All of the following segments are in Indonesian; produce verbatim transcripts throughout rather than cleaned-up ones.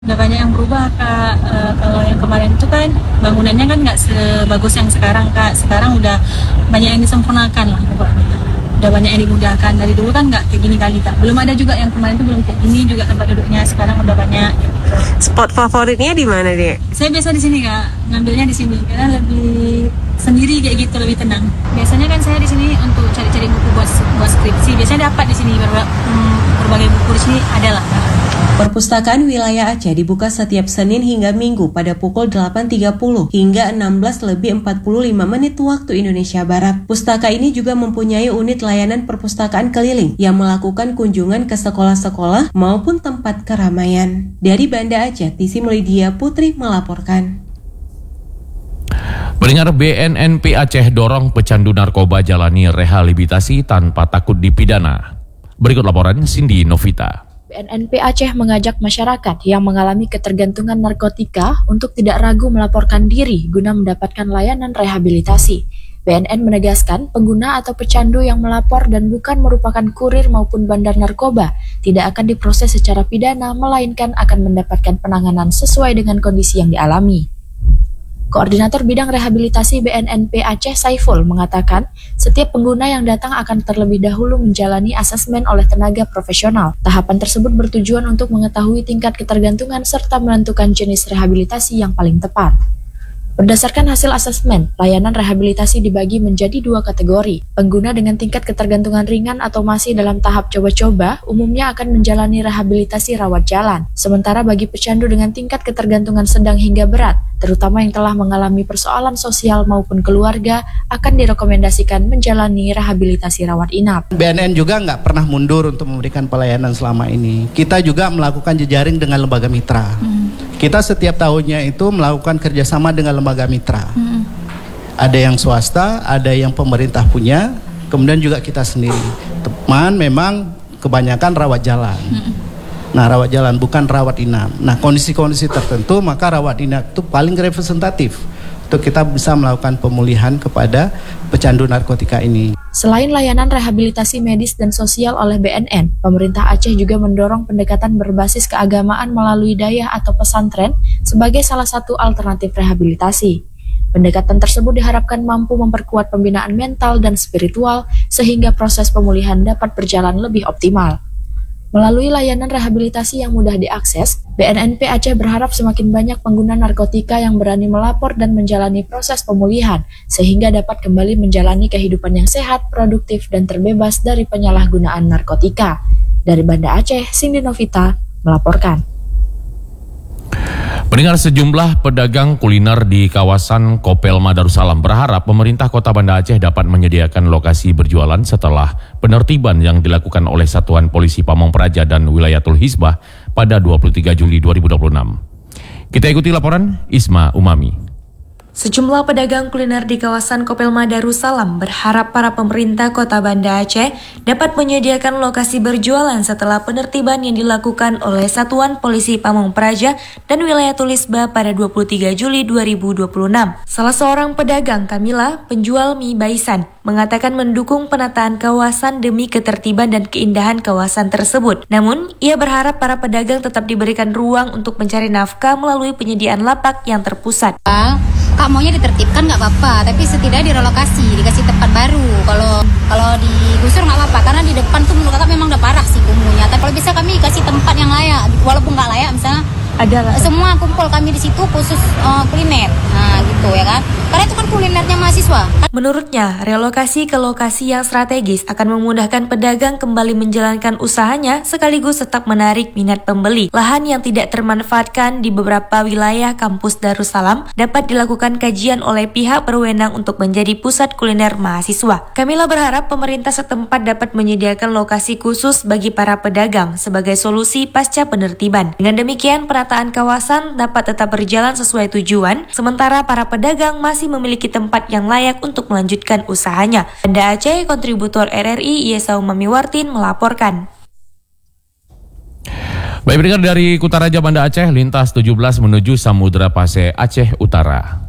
Udah banyak yang berubah Kak. E, kalau yang kemarin itu kan bangunannya kan nggak sebagus yang sekarang Kak. Sekarang udah banyak yang disempurnakan lah pokoknya. Udah banyak yang dimudahkan. Dari dulu kan nggak kayak gini kali Kak. Belum ada juga yang kemarin itu belum kayak gini juga tempat duduknya. Sekarang udah banyak. Spot favoritnya di mana deh? Saya biasa di sini Kak. Ngambilnya di sini karena lebih sendiri kayak gitu, lebih tenang. Biasanya kan saya di sini untuk cari-cari buku buat buat skripsi. Biasanya dapat di sini berbagai, hmm, berbagai buku di sini ada lah Kak. Perpustakaan wilayah Aceh dibuka setiap Senin hingga Minggu pada pukul delapan tiga puluh hingga enam belas lebih empat puluh lima menit waktu Indonesia Barat. Pustaka ini juga mempunyai unit layanan perpustakaan keliling yang melakukan kunjungan ke sekolah-sekolah maupun tempat keramaian. Dari Banda Aceh, Tisi Melidia Putri melaporkan. Pendengar, B N N P Aceh dorong pecandu narkoba jalani rehabilitasi tanpa takut dipidana. Berikut laporan Cindy Novita. B N N P Aceh mengajak masyarakat yang mengalami ketergantungan narkotika untuk tidak ragu melaporkan diri guna mendapatkan layanan rehabilitasi. B N N menegaskan pengguna atau pecandu yang melapor dan bukan merupakan kurir maupun bandar narkoba tidak akan diproses secara pidana, melainkan akan mendapatkan penanganan sesuai dengan kondisi yang dialami. Koordinator Bidang Rehabilitasi B N N P Aceh Saiful mengatakan, setiap pengguna yang datang akan terlebih dahulu menjalani asesmen oleh tenaga profesional. Tahapan tersebut bertujuan untuk mengetahui tingkat ketergantungan serta menentukan jenis rehabilitasi yang paling tepat. Berdasarkan hasil asesmen, layanan rehabilitasi dibagi menjadi dua kategori. Pengguna dengan tingkat ketergantungan ringan atau masih dalam tahap coba-coba umumnya akan menjalani rehabilitasi rawat jalan. Sementara bagi pecandu dengan tingkat ketergantungan sedang hingga berat, terutama yang telah mengalami persoalan sosial maupun keluarga, akan direkomendasikan menjalani rehabilitasi rawat inap. B N N juga nggak pernah mundur untuk memberikan pelayanan selama ini. Kita juga melakukan jejaring dengan lembaga mitra. Hmm. Kita setiap tahunnya itu melakukan kerjasama dengan lembaga mitra. Hmm. Ada yang swasta, ada yang pemerintah punya, kemudian juga kita sendiri. Teman memang kebanyakan rawat jalan. Hmm. Nah, rawat jalan bukan rawat inap. Nah, kondisi-kondisi tertentu maka rawat inap itu paling representatif untuk kita bisa melakukan pemulihan kepada pecandu narkotika ini. Selain layanan rehabilitasi medis dan sosial oleh B N N, pemerintah Aceh juga mendorong pendekatan berbasis keagamaan melalui dayah atau pesantren sebagai salah satu alternatif rehabilitasi. Pendekatan tersebut diharapkan mampu memperkuat pembinaan mental dan spiritual sehingga proses pemulihan dapat berjalan lebih optimal. Melalui layanan rehabilitasi yang mudah diakses, B N N P Aceh berharap semakin banyak pengguna narkotika yang berani melapor dan menjalani proses pemulihan, sehingga dapat kembali menjalani kehidupan yang sehat, produktif, dan terbebas dari penyalahgunaan narkotika. Dari Banda Aceh, Cindy Novita melaporkan. Pendengar, sejumlah pedagang kuliner di kawasan Kopelma Darussalam berharap pemerintah Kota Banda Aceh dapat menyediakan lokasi berjualan setelah penertiban yang dilakukan oleh Satuan Polisi Pamong Praja dan Wilayatul Hizbah pada dua puluh tiga Juli dua ribu dua puluh enam. Kita ikuti laporan Isma Umami. Sejumlah pedagang kuliner di kawasan Kopelma Darussalam berharap para pemerintah Kota Banda Aceh dapat menyediakan lokasi berjualan setelah penertiban yang dilakukan oleh Satuan Polisi Pamong Praja dan Wilayatul Hizbah pada dua puluh tiga Juli dua ribu dua puluh enam. Salah seorang pedagang, Kamila, penjual mie Baisan, mengatakan mendukung penataan kawasan demi ketertiban dan keindahan kawasan tersebut. Namun, ia berharap para pedagang tetap diberikan ruang untuk mencari nafkah melalui penyediaan lapak yang terpusat. Kak maunya ditertibkan nggak apa-apa, tapi setidaknya direlokasi, dikasih tempat baru. Kalau kalau digusur nggak apa-apa, karena di depan tuh menurut kakak memang udah parah sih kumuhnya. Tapi kalau bisa kami kasih tempat yang layak, walaupun nggak layak, misalnya Adalah. semua kumpul kami di situ khusus uh, kuliner, nah gitu ya kan. Karena itu kan kulinernya mahasiswa. Menurutnya, relokasi ke lokasi yang strategis akan memudahkan pedagang kembali menjalankan usahanya sekaligus tetap menarik minat pembeli. Lahan yang tidak termanfaatkan di beberapa wilayah kampus Darussalam dapat dilakukan kajian oleh pihak berwenang untuk menjadi pusat kuliner mahasiswa. Kamila berharap pemerintah setempat dapat menyediakan lokasi khusus bagi para pedagang sebagai solusi pasca penertiban. Dengan demikian, penataan kawasan dapat tetap berjalan sesuai tujuan, sementara para pedagang masih memiliki tempat yang layak untuk melanjutkan usahanya. Banda Aceh, kontributor R R I Yesa Umami Wartin melaporkan. Baik, pendengar, dari Kutaraja Banda Aceh, lintas tujuh belas menuju Samudra Pase, Aceh Utara.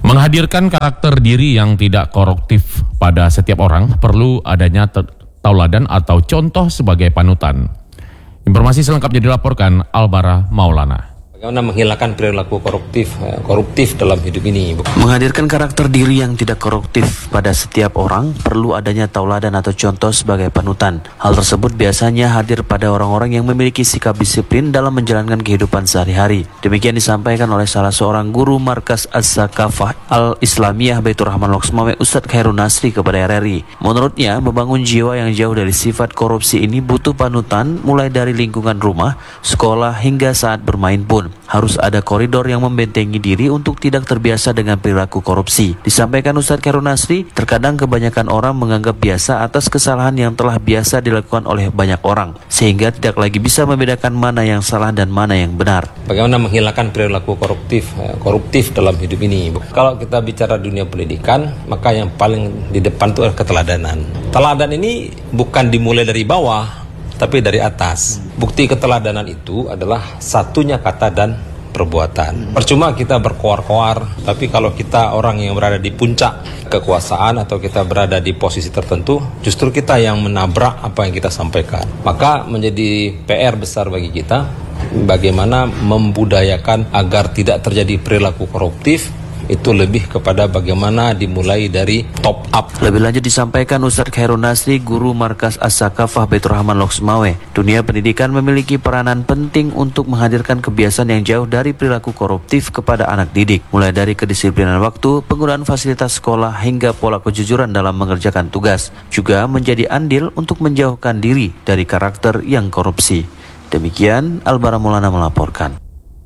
Menghadirkan karakter diri yang tidak koruptif pada setiap orang perlu adanya tauladan atau contoh sebagai panutan. Informasi selengkapnya dilaporkan Albara Maulana. Bagaimana menghilangkan perilaku koruptif koruptif dalam hidup ini? Menghadirkan karakter diri yang tidak koruptif pada setiap orang perlu adanya tauladan atau contoh sebagai panutan. Hal tersebut biasanya hadir pada orang-orang yang memiliki sikap disiplin dalam menjalankan kehidupan sehari-hari. Demikian disampaikan oleh salah seorang guru Markas Az-Zakafah Al-Islamiyah Baitur Rahman Loksmawe Ustadz Khairun Nasri kepada R R I. Menurutnya, membangun jiwa yang jauh dari sifat korupsi ini butuh panutan mulai dari lingkungan rumah, sekolah hingga saat bermain pun. Harus ada koridor yang membentengi diri untuk tidak terbiasa dengan perilaku korupsi. Disampaikan Ustadz Khairun Nasri, terkadang kebanyakan orang menganggap biasa atas kesalahan yang telah biasa dilakukan oleh banyak orang, sehingga tidak lagi bisa membedakan mana yang salah dan mana yang benar. Bagaimana menghilangkan perilaku koruptif koruptif dalam hidup ini? Kalau kita bicara dunia pendidikan, maka yang paling di depan itu adalah keteladanan. Teladan ini bukan dimulai dari bawah, tapi dari atas. Bukti keteladanan itu adalah satunya kata dan perbuatan. Percuma kita berkoar-koar, tapi kalau kita orang yang berada di puncak kekuasaan atau kita berada di posisi tertentu, justru kita yang menabrak apa yang kita sampaikan. Maka menjadi P R besar bagi kita, bagaimana membudayakan agar tidak terjadi perilaku koruptif. Itu lebih kepada bagaimana dimulai dari top up. Lebih lanjut disampaikan Ustadz Khairun Nasri, guru Markas Az-Zakafah Baitur Rahman Loksmawe. Dunia pendidikan memiliki peranan penting untuk menghadirkan kebiasaan yang jauh dari perilaku koruptif kepada anak didik. Mulai dari kedisiplinan waktu, penggunaan fasilitas sekolah, hingga pola kejujuran dalam mengerjakan tugas. Juga menjadi andil untuk menjauhkan diri dari karakter yang korupsi. Demikian Albara Maulana melaporkan.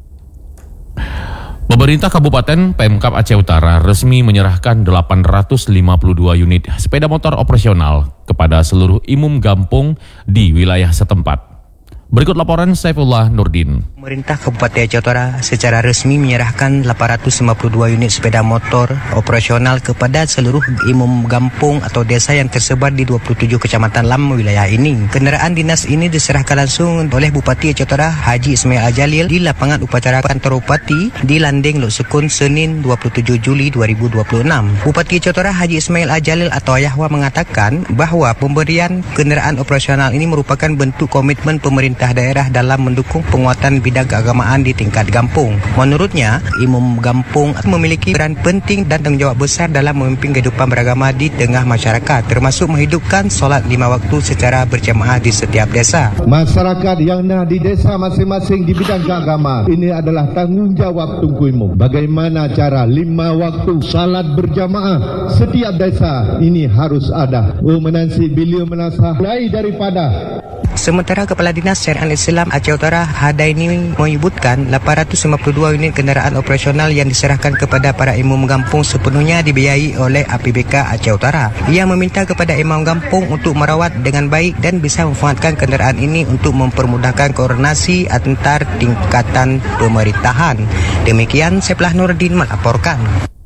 Pemerintah Kabupaten Pemkab Aceh Utara resmi menyerahkan delapan ratus lima puluh dua unit sepeda motor operasional kepada seluruh imum gampung di wilayah setempat. Berikut laporan Saifullah Nurdin. Pemerintah Kabupaten Aceh Utara secara resmi menyerahkan delapan ratus lima puluh dua unit sepeda motor operasional kepada seluruh imum gampung atau desa yang tersebar di dua puluh tujuh kecamatan Lam wilayah ini. Kendaraan dinas ini diserahkan langsung oleh Bupati Aceh Utara Haji Ismail Al-Jalil di lapangan upacara kantor Bupati di Landing Lok Sekun Senin dua puluh tujuh Juli dua ribu dua puluh enam. Bupati Aceh Utara Haji Ismail Al-Jalil atau Ayahwa mengatakan bahwa pemberian kendaraan operasional ini merupakan bentuk komitmen pemerintah daerah dalam mendukung penguatan bidang keagamaan di tingkat gampung. Menurutnya, imam gampung memiliki peran penting dan tanggung jawab besar dalam memimpin kehidupan beragama di tengah masyarakat, termasuk menghidupkan solat lima waktu secara berjamaah di setiap desa. Masyarakat yang ada di desa masing-masing di bidang keagamaan, ini adalah tanggung jawab Tunku Imam. Bagaimana cara lima waktu salat berjamaah setiap desa ini harus ada. Oh menansi beliau menasah mulai daripada. Sementara Kepala Dinas Syariat Islam Aceh Utara Hadaini menyebutkan delapan ratus lima puluh dua unit kendaraan operasional yang diserahkan kepada para imam gampung sepenuhnya dibiayai oleh A P B K Aceh Utara. Ia meminta kepada imam gampung untuk merawat dengan baik dan bisa memanfaatkan kendaraan ini untuk mempermudahkan koordinasi antar tingkatan pemerintahan. Demikian Saifullah Nurdin melaporkan.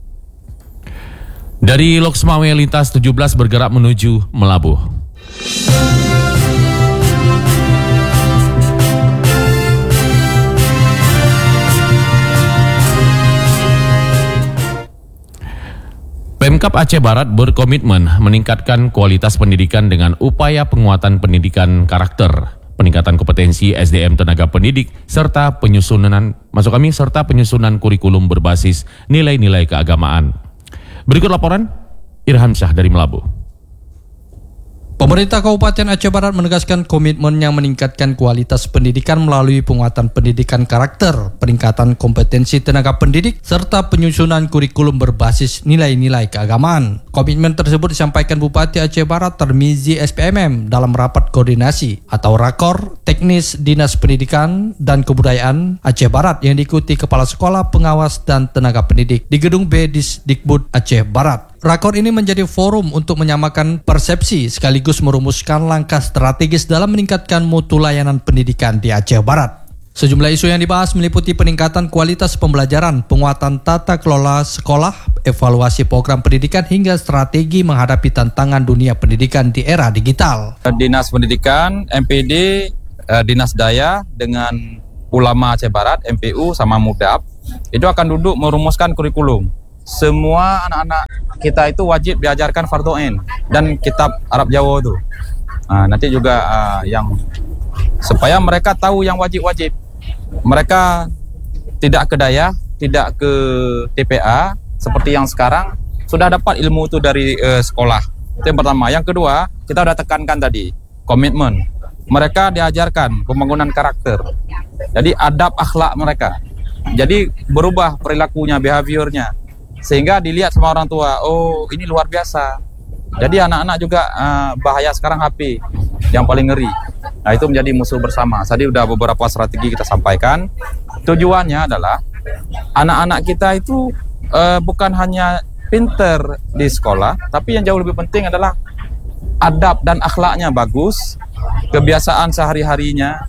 Dari Loksmawe lintas tujuh belas bergerak menuju Melabuh. Pemkab Aceh Barat berkomitmen meningkatkan kualitas pendidikan dengan upaya penguatan pendidikan karakter, peningkatan kompetensi S D M tenaga pendidik, serta penyusunan masuk kami serta penyusunan kurikulum berbasis nilai-nilai keagamaan. Berikut laporan Irham Syah dari Melabuh. Pemerintah Kabupaten Aceh Barat menegaskan komitmennya meningkatkan kualitas pendidikan melalui penguatan pendidikan karakter, peningkatan kompetensi tenaga pendidik, serta penyusunan kurikulum berbasis nilai-nilai keagamaan. Komitmen tersebut disampaikan Bupati Aceh Barat Tarmizi S P M M dalam rapat koordinasi atau rakor teknis Dinas Pendidikan dan Kebudayaan Aceh Barat yang diikuti Kepala Sekolah, Pengawas, dan Tenaga Pendidik di Gedung B Disdikbud Aceh Barat. Rakor ini menjadi forum untuk menyamakan persepsi sekaligus merumuskan langkah strategis dalam meningkatkan mutu layanan pendidikan di Aceh Barat. Sejumlah isu yang dibahas meliputi peningkatan kualitas pembelajaran, penguatan tata kelola sekolah, evaluasi program pendidikan, hingga strategi menghadapi tantangan dunia pendidikan di era digital. Dinas Pendidikan, M P D, Dinas Daya dengan ulama Aceh Barat, M P U sama Mudab, itu akan duduk merumuskan kurikulum. semua anak-anak kita itu wajib diajarkan Fardhu Ain dan kitab Arab Jawa itu. Nah, nanti juga uh, yang supaya mereka tahu yang wajib-wajib. Mereka tidak ke daya, tidak ke T P A seperti yang sekarang, sudah dapat ilmu itu dari uh, sekolah. Itu yang pertama. Yang kedua, kita sudah tekankan tadi, komitmen. Mereka diajarkan pembangunan karakter. Jadi adab akhlak mereka. Jadi berubah perilakunya, behaviornya. Sehingga dilihat sama orang tua, oh ini luar biasa. Jadi anak-anak juga uh, bahaya sekarang H P yang paling ngeri. Nah itu menjadi musuh bersama. Tadi udah beberapa strategi kita sampaikan. Tujuannya adalah anak-anak kita itu uh, bukan hanya pinter di sekolah, tapi yang jauh lebih penting adalah adab dan akhlaknya bagus, kebiasaan sehari-harinya.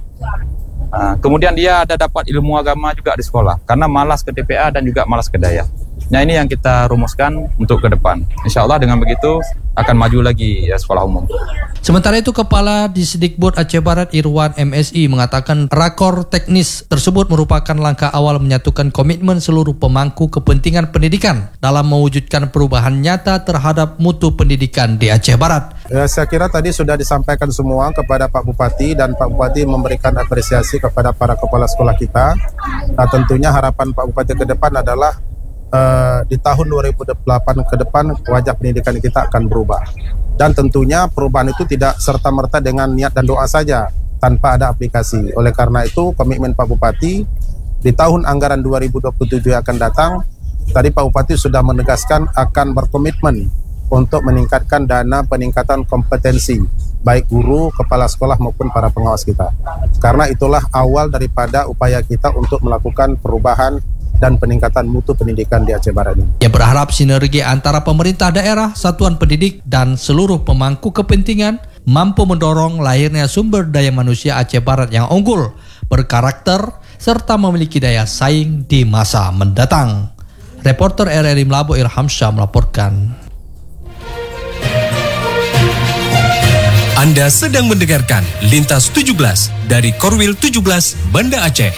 Nah, kemudian dia ada dapat ilmu agama juga di sekolah, karena malas ke T P A dan juga malas ke daya. Nah ini yang kita rumuskan untuk ke depan. Insya Allah dengan begitu akan maju lagi ya sekolah umum. Sementara itu Kepala Disdikbud Aceh Barat Irwan M S I mengatakan rakor teknis tersebut merupakan langkah awal menyatukan komitmen seluruh pemangku kepentingan pendidikan dalam mewujudkan perubahan nyata terhadap mutu pendidikan di Aceh Barat. Ya, saya kira tadi sudah disampaikan semua kepada Pak Bupati dan Pak Bupati memberikan apresiasi kepada para kepala sekolah kita. Nah, tentunya harapan Pak Bupati ke depan adalah Uh, di tahun dua ribu delapan ke depan wajah pendidikan kita akan berubah, dan tentunya perubahan itu tidak serta-merta dengan niat dan doa saja tanpa ada aplikasi. Oleh karena itu komitmen Pak Bupati di tahun anggaran dua ribu dua puluh tujuh yang akan datang, tadi Pak Bupati sudah menegaskan akan berkomitmen untuk meningkatkan dana peningkatan kompetensi baik guru, kepala sekolah maupun para pengawas kita, karena itulah awal daripada upaya kita untuk melakukan perubahan dan peningkatan mutu pendidikan di Aceh Barat ini. Ia berharap sinergi antara pemerintah daerah, satuan pendidik, dan seluruh pemangku kepentingan mampu mendorong lahirnya sumber daya manusia Aceh Barat yang unggul, berkarakter, serta memiliki daya saing di masa mendatang. Reporter R R I Mlabo Irham Syah melaporkan. Anda sedang mendengarkan Lintas tujuh belas dari Korwil tujuh belas Banda Aceh.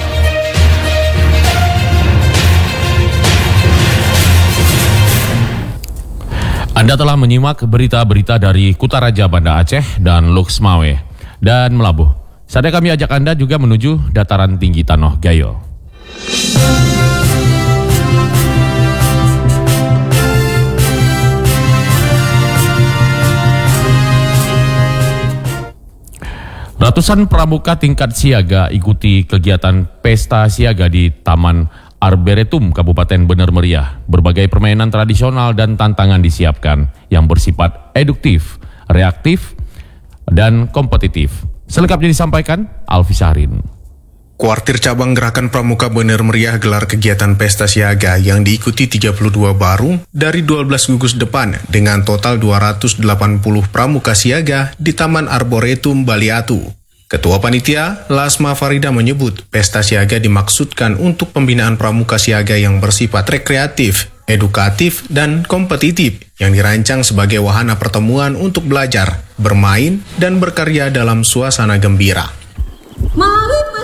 Anda telah menyimak berita-berita dari Kutaraja Banda Aceh dan Luxmawe dan Melabuh. Saatnya kami ajak Anda juga menuju dataran tinggi Tanoh Gayo. Ratusan pramuka tingkat siaga ikuti kegiatan pesta siaga di Taman Arboretum Kabupaten Bener Meriah. Berbagai permainan tradisional dan tantangan disiapkan yang bersifat eduktif, reaktif, dan kompetitif. Selengkapnya disampaikan Alfi Syahrin. Kuartir Cabang Gerakan Pramuka Bener Meriah gelar kegiatan pesta siaga yang diikuti tiga puluh dua baru dari dua belas gugus depan dengan total dua ratus delapan puluh pramuka siaga di Taman Arboretum Baliatu. Ketua Panitia, Lasma Farida menyebut pesta siaga dimaksudkan untuk pembinaan pramuka siaga yang bersifat rekreatif, edukatif, dan kompetitif yang dirancang sebagai wahana pertemuan untuk belajar, bermain, dan berkarya dalam suasana gembira. Mari